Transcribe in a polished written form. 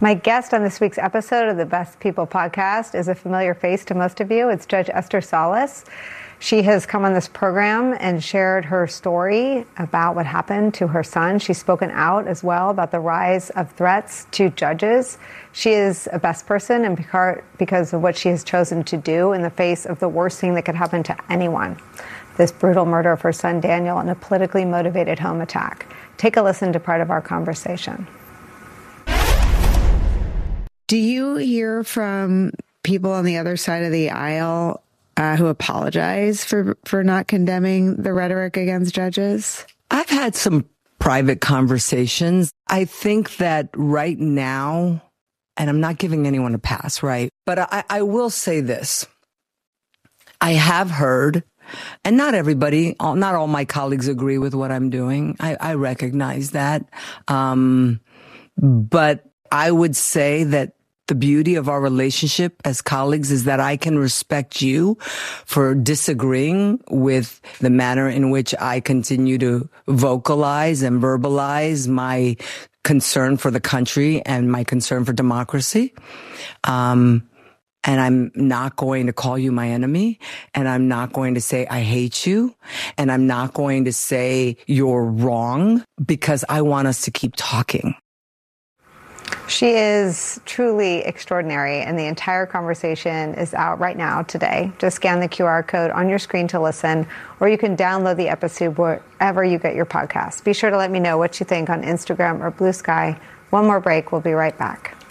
My guest on this week's episode of the Best People podcast is a familiar face to most of you. It's Judge Esther Salas. She has come on this program and shared her story about what happened to her son. She's spoken out as well about the rise of threats to judges. She is a best person in part because of what she has chosen to do in the face of the worst thing that could happen to anyone. This brutal murder of her son, Daniel, in a politically motivated home attack. Take a listen to part of our conversation. Do you hear from people on the other side of the aisle who apologize for not condemning the rhetoric against judges? I've had some private conversations. I think that right now, and I'm not giving anyone a pass, right? But I will say this. I have heard, and not everybody, not all my colleagues agree with what I'm doing. I recognize that. But I would say that the beauty of our relationship as colleagues is that I can respect you for disagreeing with the manner in which I continue to vocalize and verbalize my concern for the country and my concern for democracy. And I'm not going to call you my enemy, and I'm not going to say I hate you, and I'm not going to say you're wrong, because I want us to keep talking. She is truly extraordinary, and the entire conversation is out right now today. Just scan the QR code on your screen to listen, or you can download the episode wherever you get your podcast. Be sure to let me know what you think on Instagram or Blue Sky. One more break. We'll be right back.